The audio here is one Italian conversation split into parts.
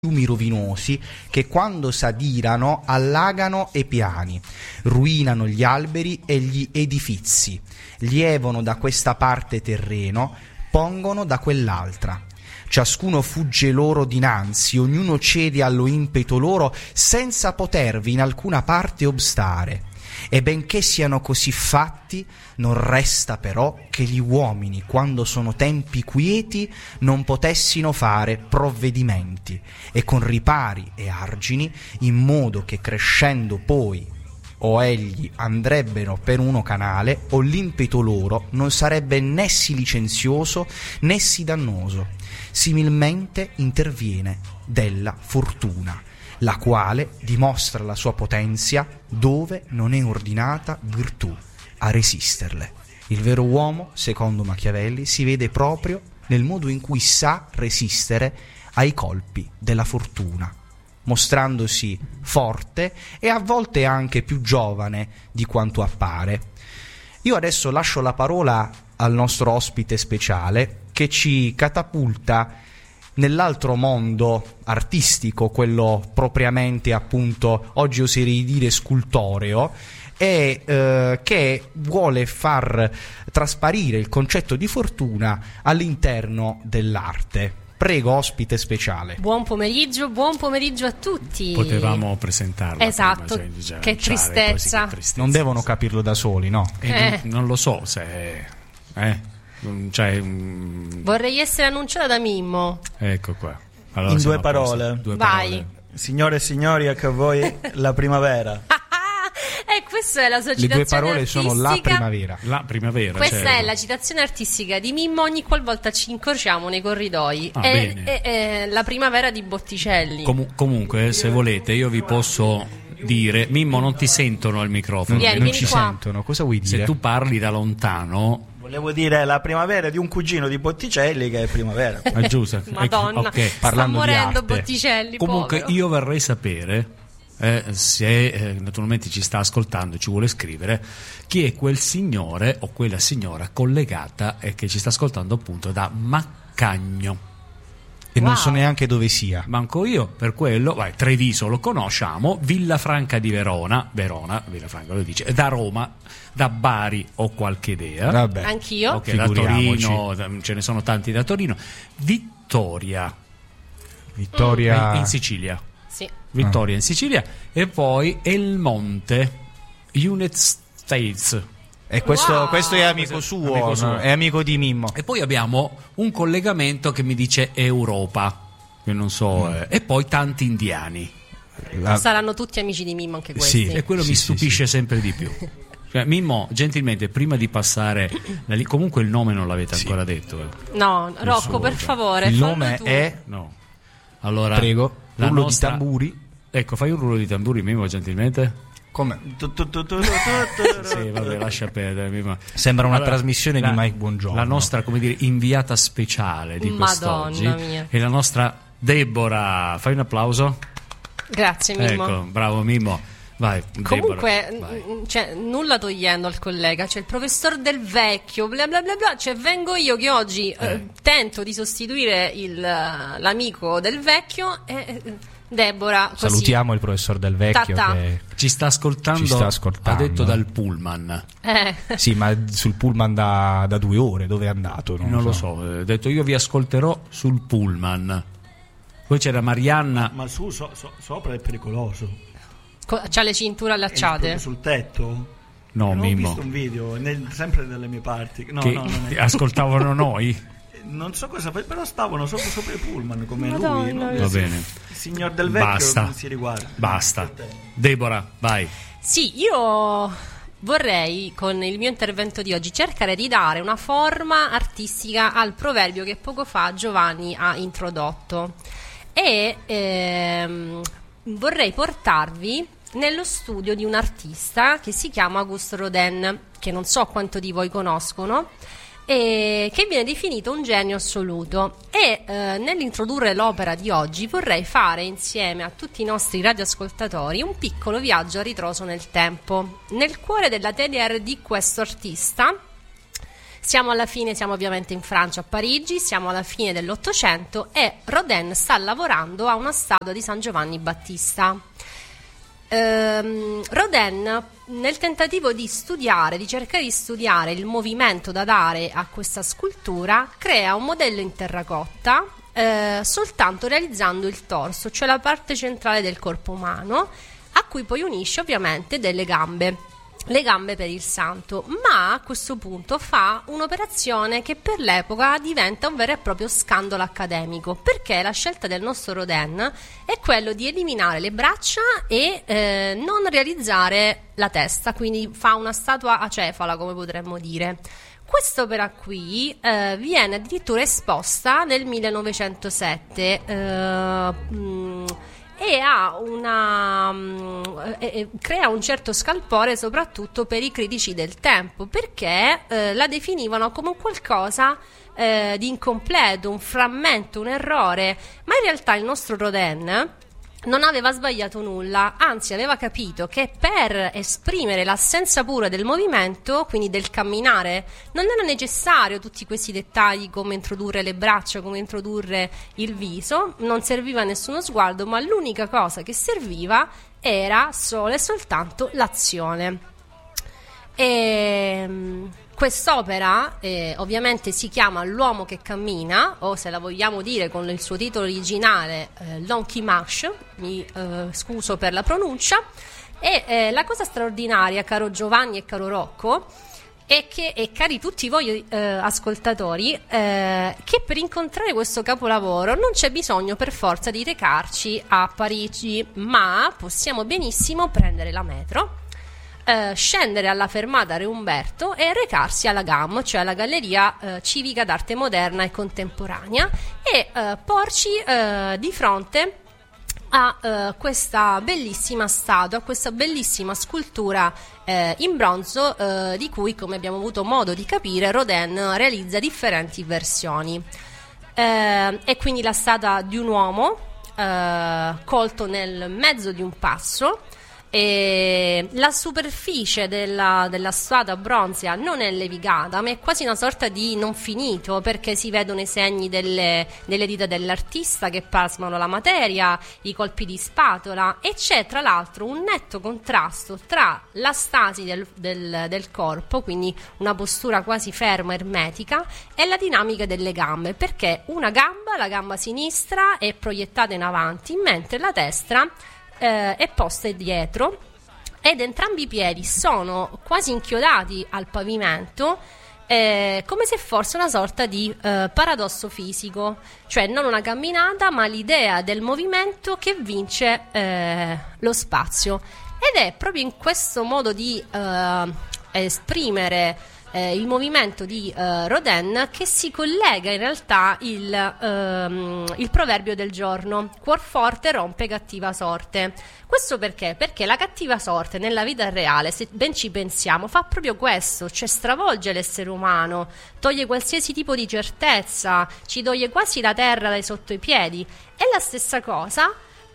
fiumi rovinosi che quando s'adirano allagano i piani, ruinano gli alberi e gli edifizi, lievano da questa parte terreno, pongono da quell'altra. Ciascuno fugge loro dinanzi, ognuno cede allo impeto loro, senza potervi in alcuna parte obstare. E benché siano così fatti, non resta però che gli uomini, quando sono tempi quieti, non potessino fare provvedimenti, e con ripari e argini, in modo che crescendo poi o egli andrebbero per uno canale, o l'impeto loro non sarebbe né sì licenzioso né sì dannoso. Similmente interviene della fortuna, la quale dimostra la sua potenzia dove non è ordinata virtù a resisterle. Il vero uomo, secondo Machiavelli, si vede proprio nel modo in cui sa resistere ai colpi della fortuna, mostrandosi forte e a volte anche più giovane di quanto appare. Io adesso lascio la parola al nostro ospite speciale che ci catapulta nell'altro mondo artistico, quello propriamente appunto oggi oserei dire scultoreo, e che vuole far trasparire il concetto di fortuna all'interno dell'arte. Prego, ospite speciale. Buon pomeriggio a tutti. Potevamo presentarlo. Esatto, prima, che tristezza. Non devono capirlo da soli, no? Non lo so se... Vorrei essere annunciata da Mimmo. Ecco qua. Allora, in due parole. Vai. Signore e signori, ecco a voi la primavera. E questa è la sua Le citazione due parole artistica. sono la primavera. La primavera. Questa certo. è la citazione artistica di Mimmo ogni qualvolta ci incrociamo nei corridoi. Bene. È la primavera di Botticelli. Comunque, se volete, io vi posso dire, Mimmo, non ti sentono al microfono. Vieni ci qua. sentono. Cosa vuoi dire? Se tu parli da lontano... Volevo dire la primavera di un cugino di Botticelli che è primavera. È giusto. Madonna, Ok. sta parlando di morendo arte. Botticelli. Comunque povero. io vorrei sapere se naturalmente ci sta ascoltando e ci vuole scrivere, chi è quel signore o quella signora collegata e che ci sta ascoltando appunto da Maccagno. E non Wow. so neanche dove sia. Manco io, per quello, Treviso lo conosciamo, Villafranca di Verona, Villafranca lo dice, da Roma, da Bari ho qualche idea. Vabbè. Anch'io. Ok, da Figuriamoci. Torino, ce ne sono tanti da Torino. Vittoria in Sicilia. Sì. Vittoria in Sicilia. E poi Elmonte, United States. E questo, Wow. questo è amico suo, Amico suo. no? È amico di Mimmo. E poi abbiamo un collegamento che mi dice Europa, che non so, e poi tanti indiani. Saranno tutti amici di Mimmo anche questi. Sì. E quello mi stupisce sempre di più. Cioè, Mimmo, gentilmente, prima di passare da lì, comunque il nome non l'avete ancora detto. No, Rocco, per favore. Il fallo nome tu. è... No. Allora, Prego, la rullo nostra... di tamburi. Ecco, fai un rullo di tamburi, Mimmo, gentilmente. Come? Sì, vabbè, lascia perdere, Mimmo. Sembra una Allora, trasmissione di Mike Buongiorno. La nostra, come dire, inviata speciale di quest'oggi Madonna mia. è la nostra Deborah. Fai un applauso. Grazie, Mimmo. Ecco, bravo Mimmo. Vai, Comunque, Deborah, vai. cioè, nulla togliendo al collega, c'è il professor Del Vecchio, bla bla bla bla, cioè vengo io che oggi tento di sostituire l'amico Del Vecchio e Deborah così. Salutiamo il professor Del Vecchio Ta-ta. che... Ci sta ascoltando, Ci sta ascoltando. ha detto dal pullman. Sì, ma sul pullman da 2 ore, dove è andato? Non lo so, ha detto io vi ascolterò sul pullman. Poi c'era Marianna. Ma sopra è pericoloso. C'ha le cinture È allacciate. proprio sul tetto. No, Ho Mimmo. visto un video, sempre nelle mie parti. No, Che no, non è. ascoltavano noi. Non so cosa, però stavano sopra i pullman come Madonna lui. No? mia. Va bene. Il signor Del Vecchio Basta. non si riguarda. Basta. Deborah, vai. Sì, io vorrei con il mio intervento di oggi cercare di dare una forma artistica al proverbio che poco fa Giovanni ha introdotto e vorrei portarvi nello studio di un artista che si chiama Auguste Rodin, che non so quanto di voi conoscono, e che viene definito un genio assoluto. E nell'introdurre l'opera di oggi vorrei fare insieme a tutti i nostri radioascoltatori un piccolo viaggio a ritroso nel tempo, nel cuore dell'atelier di questo artista Siamo ovviamente in Francia, a Parigi, siamo alla fine dell'Ottocento e Rodin sta lavorando a una statua di San Giovanni Battista. Rodin, nel tentativo di cercare di studiare il movimento da dare a questa scultura, crea un modello in terracotta soltanto realizzando il torso, cioè la parte centrale del corpo umano, a cui poi unisce ovviamente delle gambe. Le gambe per il santo, ma a questo punto fa un'operazione che per l'epoca diventa un vero e proprio scandalo accademico, perché la scelta del nostro Rodin è quello di eliminare le braccia e non realizzare la testa, quindi fa una statua acefala, come potremmo dire. Quest'opera qui viene addirittura esposta nel 1907 e crea un certo scalpore soprattutto per i critici del tempo, perché la definivano come un qualcosa di incompleto, un frammento, un errore, ma in realtà il nostro Rodin non aveva sbagliato nulla, anzi aveva capito che per esprimere l'essenza pura del movimento, quindi del camminare, non era necessario tutti questi dettagli come introdurre le braccia, come introdurre il viso, non serviva nessuno sguardo, ma l'unica cosa che serviva era solo e soltanto l'azione. Quest'opera ovviamente si chiama L'uomo che cammina, o se la vogliamo dire con il suo titolo originale L'homme qui marche, mi scuso per la pronuncia, e la cosa straordinaria, caro Giovanni e caro Rocco, è che, e cari tutti voi ascoltatori, che per incontrare questo capolavoro non c'è bisogno per forza di recarci a Parigi, ma possiamo benissimo prendere la metro, scendere alla fermata Re Umberto e recarsi alla GAM, cioè alla Galleria Civica d'Arte Moderna e Contemporanea, e porci di fronte a questa bellissima statua, questa bellissima scultura in bronzo di cui, come abbiamo avuto modo di capire, Rodin realizza differenti versioni. È quindi la statua di un uomo colto nel mezzo di un passo. E la superficie della statua bronzea non è levigata, ma è quasi una sorta di non finito, perché si vedono i segni delle dita dell'artista che plasmano la materia, i colpi di spatola, e c'è tra l'altro un netto contrasto tra la stasi del corpo, quindi una postura quasi ferma, ermetica, e la dinamica delle gambe, perché una gamba, la gamba sinistra, è proiettata in avanti, mentre la destra è posta dietro, ed entrambi i piedi sono quasi inchiodati al pavimento, come se fosse una sorta di paradosso fisico, cioè non una camminata ma l'idea del movimento che vince lo spazio, ed è proprio in questo modo di esprimere il movimento di Rodin che si collega in realtà il proverbio del giorno: cuor forte rompe cattiva sorte. Questo perché? Perché la cattiva sorte nella vita reale, se ben ci pensiamo, fa proprio questo, cioè stravolge l'essere umano, toglie qualsiasi tipo di certezza, ci toglie quasi la terra dai sotto i piedi. E la stessa cosa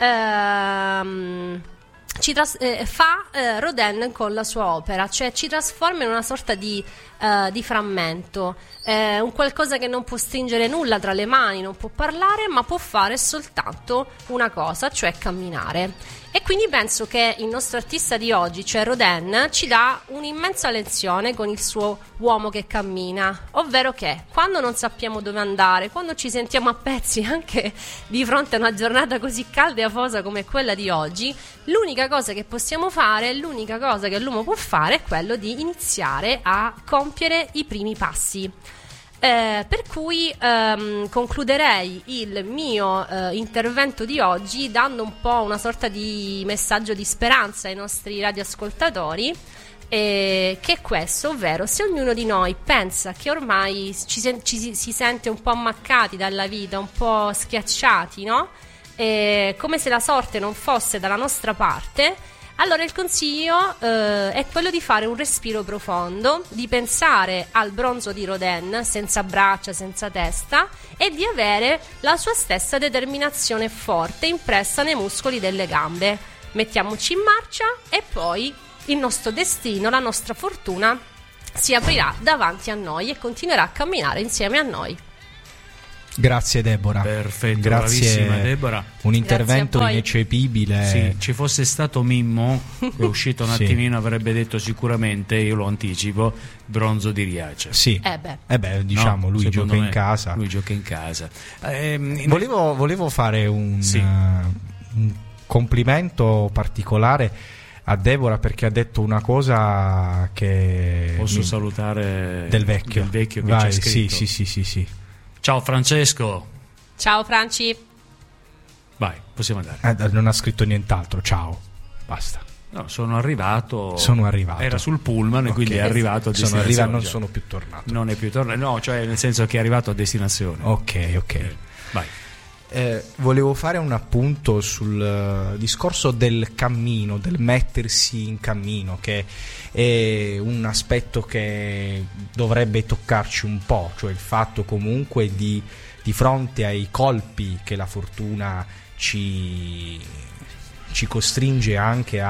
fa Rodin con la sua opera, cioè ci trasforma in una sorta di frammento, un qualcosa che non può stringere nulla tra le mani, non può parlare, ma può fare soltanto una cosa, cioè camminare. E quindi penso che il nostro artista di oggi, cioè Rodin, ci dà un'immensa lezione con il suo Uomo che cammina, ovvero che quando non sappiamo dove andare, quando ci sentiamo a pezzi anche di fronte a una giornata così calda e afosa come quella di oggi, l'unica cosa che possiamo fare, l'unica cosa che l'uomo può fare è quello di iniziare a compiere i primi passi. Per cui concluderei il mio intervento di oggi dando un po' una sorta di messaggio di speranza ai nostri radioascoltatori, che è questo, ovvero se ognuno di noi pensa che ormai si sente un po' ammaccati dalla vita, un po' schiacciati, no? Come se la sorte non fosse dalla nostra parte, allora il consiglio è quello di fare un respiro profondo, di pensare al bronzo di Rodin senza braccia, senza testa, e di avere la sua stessa determinazione forte impressa nei muscoli delle gambe. Mettiamoci in marcia e poi il nostro destino, la nostra fortuna si aprirà davanti a noi e continuerà a camminare insieme a noi. Grazie Deborah. Perfetto, grazie, bravissima Deborah. Un intervento Grazie a voi. ineccepibile. Sì, ci fosse stato Mimmo, che è uscito un Sì. attimino, avrebbe detto sicuramente, io lo anticipo, Bronzo di Riace. Sì. Diciamo, No, lui secondo gioca in me casa. Lui gioca in casa. Volevo fare un complimento particolare a Deborah, perché ha detto una cosa che Posso salutare del vecchio che Vai, c'è scritto. sì. Ciao Francesco. Ciao Franci. Vai, possiamo andare. Non ha scritto nient'altro. Ciao, basta. No, sono arrivato. Era sul pullman e quindi è arrivato a sono destinazione. non sono più tornato. Non è più tornato. No, cioè nel senso che è arrivato a destinazione. Ok. Vai. Volevo fare un appunto sul discorso del cammino, del mettersi in cammino, che è un aspetto che dovrebbe toccarci un po', cioè il fatto comunque di fronte ai colpi che la fortuna ci costringe anche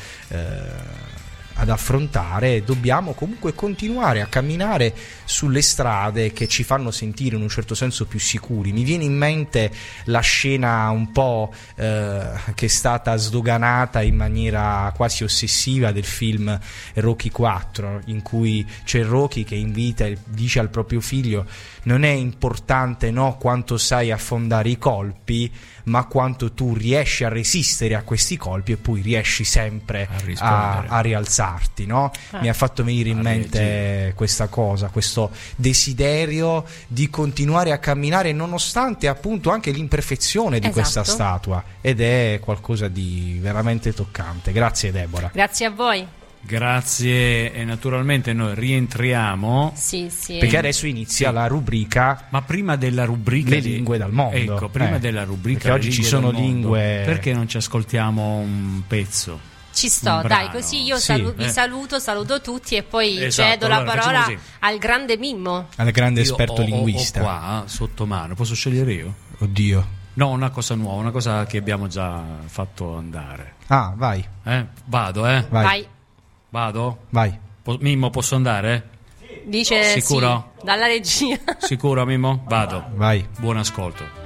ad affrontare, dobbiamo comunque continuare a camminare sulle strade che ci fanno sentire in un certo senso più sicuri. Mi viene in mente la scena un po' che è stata sdoganata in maniera quasi ossessiva del film Rocky 4, in cui c'è Rocky che invita e dice al proprio figlio: non è importante quanto sai affondare i colpi, ma quanto tu riesci a resistere a questi colpi e poi riesci sempre a rialzarti, no? Mi ha fatto venire in mente questa cosa, questo desiderio di continuare a camminare nonostante appunto anche l'imperfezione di questa statua, ed è qualcosa di veramente toccante. Grazie Deborah. Grazie a voi. Grazie, e naturalmente noi rientriamo. Sì. Perché adesso inizia la rubrica. Ma prima della rubrica Le lingue dal mondo. Ecco, prima della rubrica perché oggi ci sono del mondo, lingue. perché non ci ascoltiamo un pezzo? Ci sto, un brano? dai, così io Sì. vi saluto tutti e poi Esatto, cedo la allora, facciamo parola così. al grande Mimmo. Al grande Io esperto linguista. ho qua sotto mano, posso scegliere io? Oddio. No, una cosa nuova, una cosa che abbiamo già fatto andare. Ah, vai. Vado, Vai. Vado? Vai. Mimmo, posso andare? Dice Sicuro? sì, dalla regia. Sicuro, Mimmo? Vado. Vai. Buon ascolto.